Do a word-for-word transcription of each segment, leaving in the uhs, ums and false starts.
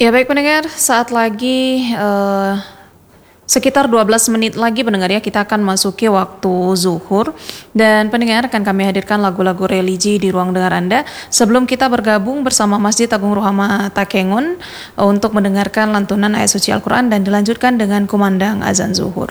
Ya baik pendengar, saat lagi eh, sekitar dua belas menit lagi pendengar ya kita akan masuki waktu zuhur. Dan pendengar akan kami hadirkan lagu-lagu religi di ruang dengar Anda. Sebelum kita bergabung bersama Masjid Agung Ruhama Takengon eh, untuk mendengarkan lantunan ayat suci Al-Quran dan dilanjutkan dengan kumandang azan zuhur.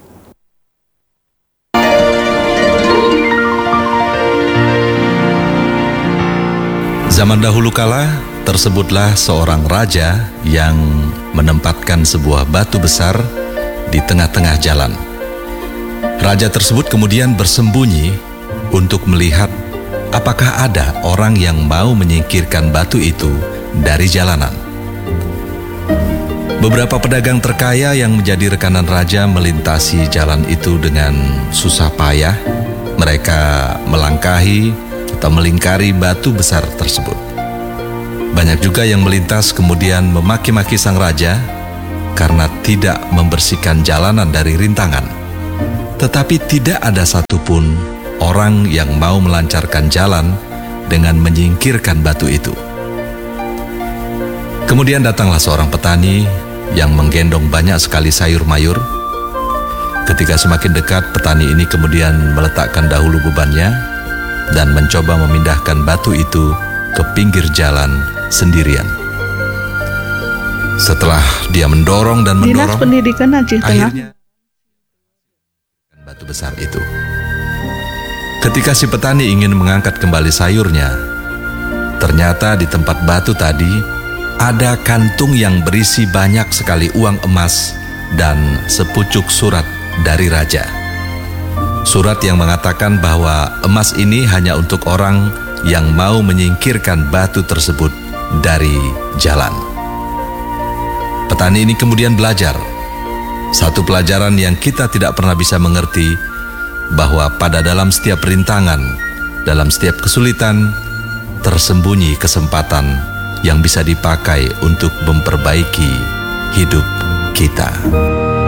Zaman dahulu kala, tersebutlah seorang raja yang menempatkan sebuah batu besar di tengah-tengah jalan. Raja tersebut kemudian bersembunyi untuk melihat apakah ada orang yang mau menyingkirkan batu itu dari jalanan. Beberapa pedagang terkaya yang menjadi rekanan raja melintasi jalan itu dengan susah payah. Mereka melangkahi atau melingkari batu besar tersebut. Banyak juga yang melintas kemudian memaki-maki sang raja karena tidak membersihkan jalanan dari rintangan. Tetapi tidak ada satupun orang yang mau melancarkan jalan dengan menyingkirkan batu itu. Kemudian datanglah seorang petani yang menggendong banyak sekali sayur mayur. Ketika semakin dekat, petani ini kemudian meletakkan dahulu bebannya dan mencoba memindahkan batu itu ke pinggir jalan sendirian. Setelah dia mendorong dan mendorong, Dinas Pendidikan Aceh Tengah, akhirnya batu besar itu. Ketika si petani ingin mengangkat kembali sayurnya, ternyata di tempat batu tadi ada kantung yang berisi banyak sekali uang emas dan sepucuk surat dari raja. Surat yang mengatakan bahwa emas ini hanya untuk orang yang mau menyingkirkan batu tersebut dari jalan. Petani ini kemudian belajar satu pelajaran yang kita tidak pernah bisa mengerti, bahwa pada dalam setiap rintangan, dalam setiap kesulitan, tersembunyi kesempatan yang bisa dipakai untuk memperbaiki hidup kita.